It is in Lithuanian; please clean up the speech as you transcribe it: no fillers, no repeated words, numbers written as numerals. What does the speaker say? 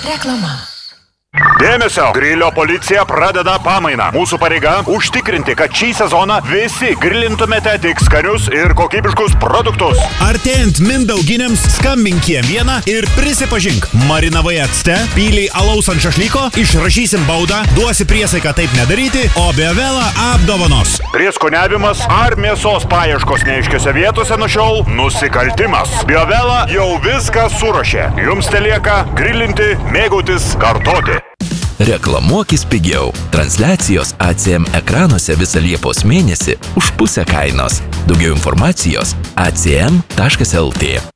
Reklama. Dėmesio! Grilio policija pradeda pamainą. Mūsų pareiga – užtikrinti, kad šį sezoną visi grilintumėte tik skanius ir kokybiškus produktus. Artėjant mindauginiams, skambink Kiem1 ir prisipažink. Marinavai acte, pyliai alaus ant šašlyko, išrašysim baudą, duosi priesaiką taip nedaryti, o Biovelą apdovanos. Prieskoniavimas ar mėsos paieškos neaiškiose vietose nuo šiol – nusikaltimas. Biovela jau viską suruošė. Jums telieka grilinti, mėgautis, kartoti. Reklamuokis pigiau. Transliacijos ACM ekranuose visą Liepos mėnesį už pusę kainos. Daugiau informacijos acm.lt.